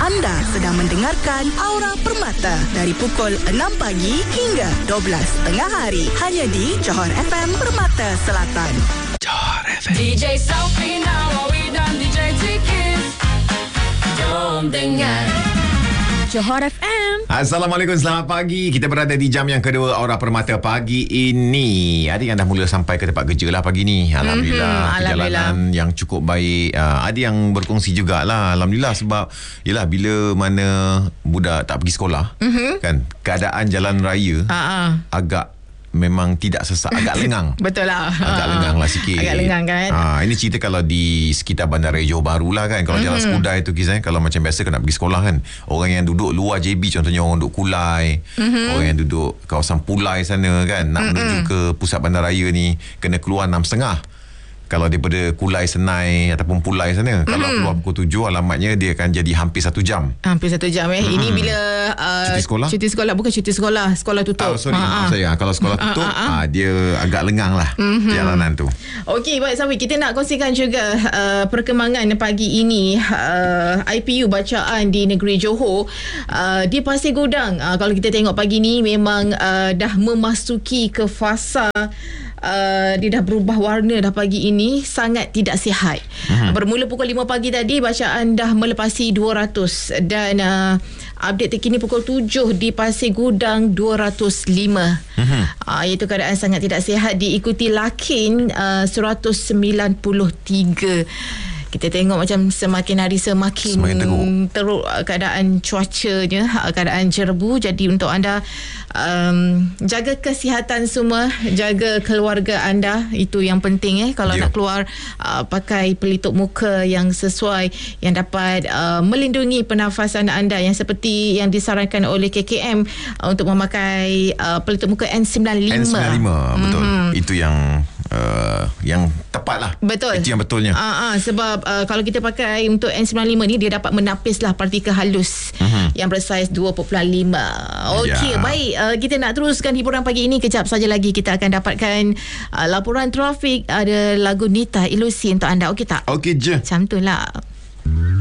Anda sedang mendengarkan Aura Permata dari pukul 6 pagi hingga 12 tengah hari. Hanya di Johor FM Permata Selatan. Johor FM. DJ Selfie now, Awi dan DJ Tiki. Jom dengar Johor FM. Assalamualaikum, selamat pagi. Kita berada di jam yang kedua Aura Permata pagi ini. Ada yang dah mula sampai ke tempat kerja lah pagi ni. Alhamdulillah. Perjalanan yang cukup baik. Ada yang berkongsi jugalah. Alhamdulillah, sebab yelah, bila mana budak tak pergi sekolah, kan, keadaan jalan raya agak memang tidak sesak, agak lengang. Betul lah. Agak lengang lah sikit. Agak lengang kan. Ini cerita kalau di sekitar Bandaraya Johor Bahru lah kan. Kalau jalan Skudai tu kisahnya, kalau macam biasa kena pergi sekolah kan, orang yang duduk luar JB, contohnya orang duduk Kulai, orang yang duduk kawasan Pulai sana kan, nak menuju ke pusat bandaraya ni kena keluar 6.30. Kalau daripada Kulai Senai ataupun Pulai sana, kalau keluar pukul 7, alamatnya dia akan jadi hampir 1 jam. Hampir 1 jam Ini bila cuti sekolah? Cuti sekolah, bukan cuti sekolah. Sekolah tutup. Saya kalau sekolah tutup, dia agak lengang lah jalanan tu. Okey, baik Safi, kita nak kongsikan juga perkembangan pagi ini. IPU bacaan di negeri Johor di Pasir Gudang. Kalau kita tengok pagi ni memang dah memasuki ke fasa dia dah berubah warna dah pagi ini, sangat tidak sihat. Bermula pukul 5 pagi tadi, bacaan dah melepasi 200 dan update terkini pukul 7 di Pasir Gudang 205. Iaitu keadaan sangat tidak sihat, diikuti Lakin 193. Kita tengok macam semakin hari semakin teruk keadaan cuacanya, keadaan jerebu. Jadi untuk anda, jaga kesihatan semua, jaga keluarga anda, itu yang penting. Kalau nak keluar, pakai pelitup muka yang sesuai, yang dapat melindungi pernafasan anda, yang seperti yang disarankan oleh KKM untuk memakai pelitup muka N95. Betul. Itu yang tepat lah. Betul. Itu yang betulnya. Sebab kalau kita pakai untuk N95 ni, dia dapat menapis lah partikel halus yang bersaiz 2.5. Okey, baik. Kita nak teruskan hiburan pagi ini. Kejap saja lagi kita akan dapatkan laporan trafik. Ada lagu Nita Ilusi untuk anda. Okey tak? Okey je. Macam tu lah.